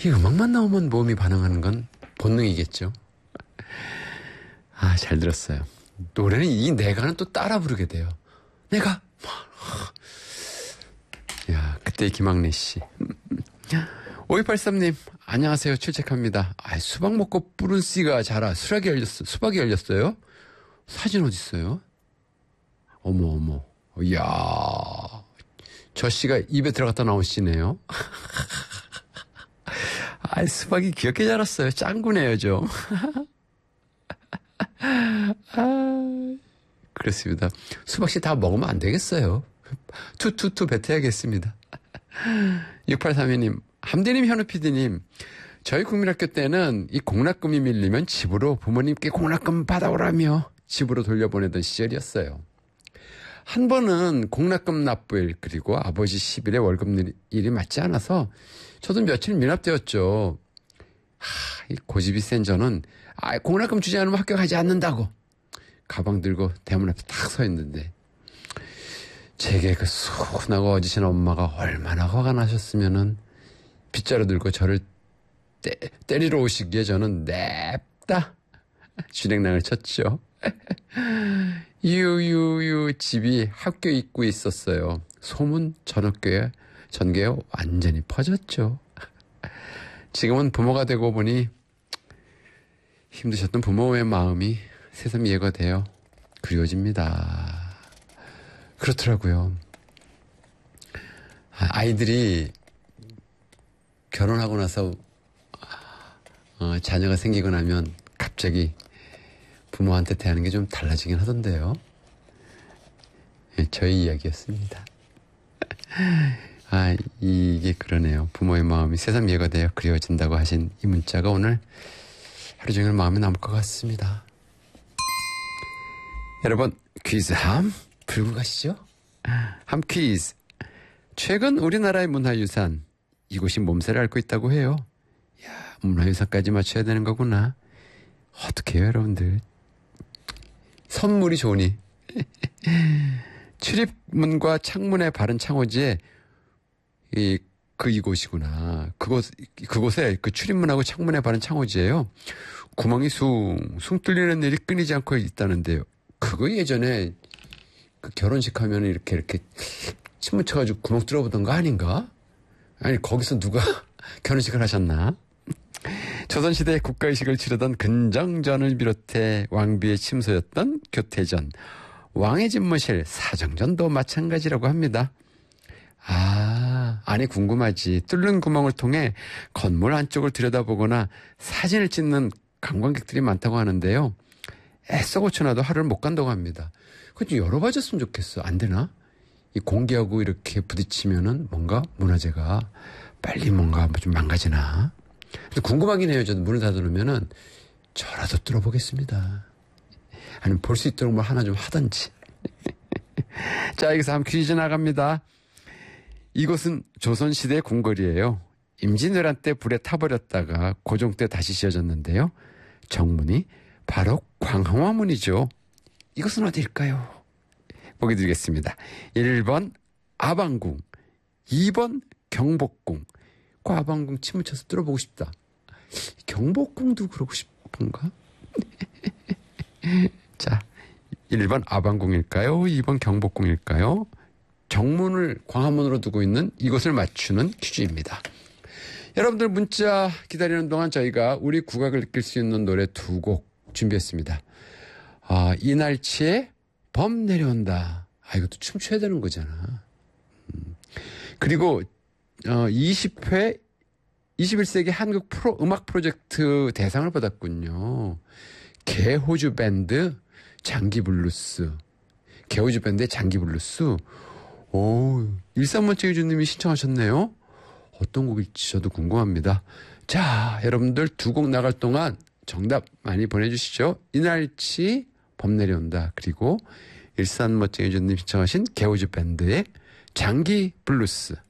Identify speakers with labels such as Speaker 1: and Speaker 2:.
Speaker 1: 이 음악만 나오면 몸이 반응하는 건 본능이겠죠. 아, 잘 들었어요. 노래는 이 내가는 또 따라 부르게 돼요. 내가. 야, 그때 김학래 씨. 5283님, 안녕하세요. 출첵합니다. 아, 수박 먹고 뿌른 씨가 자라. 수박이 열렸어요? 사진 어딨어요? 어머. 이야. 저 씨가 입에 들어갔다 나온 씨네요. 아, 수박이 귀엽게 자랐어요. 짱구네요, 좀. 아, 그렇습니다. 수박씨 다 먹으면 안 되겠어요. 투 뱉어야겠습니다. 6832님, 함디님, 현우 PD님, 저희 국민학교 때는 이 공락금이 밀리면 집으로 부모님께 공락금 받아오라며 집으로 돌려보내던 시절이었어요. 한 번은 공락금 납부일 그리고 아버지 10일에 월급일이 맞지 않아서 저도 며칠 미납되었죠. 이 고집이 센 저는 공락금 주지 않으면 학교 가지 않는다고 가방 들고 대문 앞에 딱 서 있는데 제게 그 순하고 어지신 엄마가 얼마나 화가 나셨으면은 빗자루 들고 저를 때리러 오시기에 저는 냅다 진행랑을 쳤죠. 유유유 집이 학교 입구에 있었어요. 소문 전교에 완전히 퍼졌죠. 지금은 부모가 되고 보니 힘드셨던 부모의 마음이 새삼 이해가 되어 그리워집니다. 그렇더라고요. 아이들이 결혼하고 나서 자녀가 생기고 나면 갑자기 부모한테 대하는 게 좀 달라지긴 하던데요. 저희 이야기였습니다. 이게 그러네요. 부모의 마음이 새삼 이해가 되어 그리워진다고 하신 이 문자가 오늘 하루 종일 마음에 남을 것 같습니다. 여러분, 퀴즈 함 풀고 가시죠. 함 퀴즈. 최근 우리나라의 문화유산, 이곳이 몸새를 앓고 있다고 해요. 야, 문화유산까지 맞춰야 되는 거구나. 어떻게 해요, 여러분들? 선물이 좋으니. 출입문과 창문의 바른 창호지에 이곳이구나. 그곳에 그 출입문하고 창문의 바른 창호지에요. 구멍이 숭 뚫리는 일이 끊이지 않고 있다는데요. 그거 예전에 그 결혼식 하면 이렇게 침 묻혀가지고 구멍 뚫어보던 거 아닌가? 아니, 거기서 누가 결혼식을 하셨나? 조선시대 국가의식을 치르던 근정전을 비롯해 왕비의 침소였던 교태전, 왕의 집무실, 사정전도 마찬가지라고 합니다. 안에 궁금하지. 뚫는 구멍을 통해 건물 안쪽을 들여다보거나 사진을 찍는 관광객들이 많다고 하는데요. 애써 고쳐놔도 하루를 못 간다고 합니다. 그거 좀 열어봐줬으면 좋겠어. 안 되나? 이 공기하고 이렇게 부딪히면은 뭔가 문화재가 빨리 뭔가 좀 망가지나? 근데 궁금하긴 해요. 저도 문을 닫아놓으면은 저라도 뚫어보겠습니다. 아니면 볼 수 있도록 뭘 하나 좀 하든지. 자, 여기서 한번 퀴즈 나갑니다. 이곳은 조선시대 궁궐이에요. 임진왜란 때 불에 타버렸다가 고종 때 다시 지어졌는데요. 정문이 바로 광화문이죠. 이것은 어디일까요? 보기 드리겠습니다. 1번 아방궁, 2번 경복궁. 그 아방궁 침 묻혀서 뚫어보고 싶다. 경복궁도 그러고 싶은가? 자, 1번 아방궁일까요? 2번 경복궁일까요? 정문을 광화문으로 두고 있는 이것을 맞추는 퀴즈입니다. 여러분들 문자 기다리는 동안 저희가 우리 국악을 느낄 수 있는 노래 2곡 준비했습니다. 이날치의 범 내려온다. 이것도 춤춰야 되는 거잖아. 그리고 20회 21세기 한국 음악 프로젝트 대상을 받았군요. 개호주 밴드 장기블루스. 개호주 밴드의 장기블루스. 13번째 유주님이 신청하셨네요. 어떤 곡일지 저도 궁금합니다. 자, 여러분들 2곡 나갈 동안 정답 많이 보내주시죠. 이날치 범 내려온다. 그리고 13번째 유주님 신청하신 개호주 밴드의 장기블루스.